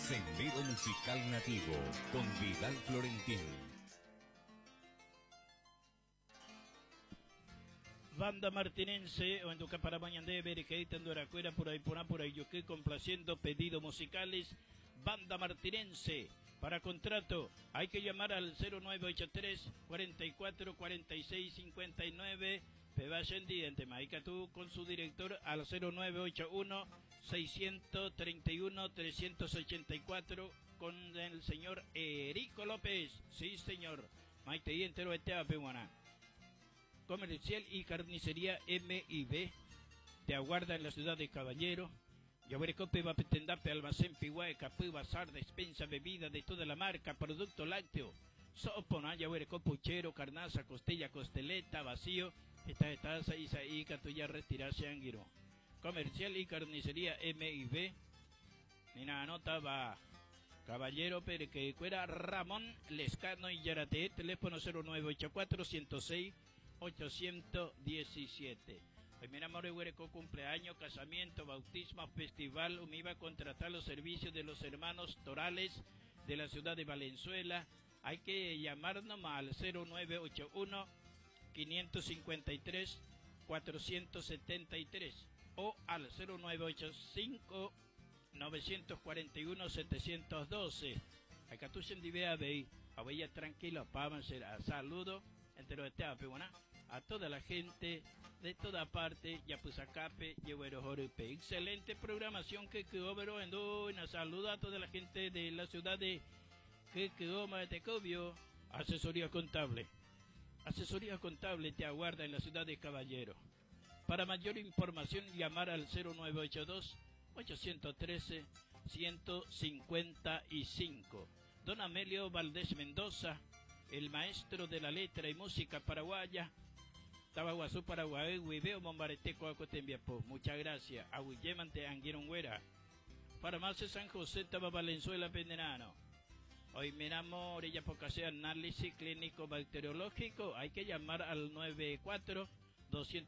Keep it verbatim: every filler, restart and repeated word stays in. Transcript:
Sendero Musical Nativo con Vidal Florentín. Banda martinense, o en tu para Mañandé, Berejeita, en Doracuera, por ahí, por ahí, por ahí, yo que complaciendo pedidos musicales. Banda martinense, para contrato, hay que llamar al cero nueve ocho tres, cuarenta y cuatro, cuarenta y seis, cincuenta y nueve. Pevayendi, en Temaicatú, con su director al cero nueve ocho uno, seiscientos treinta y uno, trescientos ochenta y cuatro, con el señor Erico López. Sí, señor. Maite y entero de Tea Pehuana. Comercial y carnicería M y B te aguarda en la ciudad de Caballero. Yaguarecope va a petendape, almacén Piguae, Capú, bazar, despensa, bebida de toda la marca, producto lácteo. Sopona, Yaguarecope, puchero, carnaza, costilla, costeleta, vacío. Esta estaza y ahí Catuya retirarse Anguiro. Comercial y carnicería M y B. Nina nota va. Caballero Pereque Cuera, Ramón Lescano y Yarate, teléfono cero nueve ocho cuatro, ciento seis, ochocientos diecisiete. Hoy mi amor Huereco, cumpleaños, casamiento, bautismo, festival. Me iba a contratar los servicios de los hermanos Torales de la ciudad de Valenzuela. Hay que llamarnos al cero nueve ocho uno, quinientos cincuenta y tres, cuatrocientos setenta y tres o al cero nueve ocho cinco, novecientos cuarenta y uno, setecientos doce. Acá tú se divea de ahí, tranquilo, para a saludo entero de Teapehuana a toda la gente de toda parte, ya pues acape, llevero jorepe. Excelente programación que quedó, pero en una saludo a toda la gente de la ciudad de que quedó Matecobio. Asesoría contable. Asesoría contable te aguarda en la ciudad de Caballero. Para mayor información, llamar al cero nueve ocho dos, ocho uno tres, uno cinco cinco. Don Amelio Valdés Mendoza, el maestro de la letra y música paraguaya. Tabaguazú, Paraguay, Huiveo, Mombareteco, Acotembiapo. Muchas gracias. Ahuillemante, Anguirongüera. Farmacia San José, Taba Valenzuela, Penderano. Hoy miramos orilla pocase análisis clínico bacteriológico. Hay que llamar al noventa y cuatro, doscientos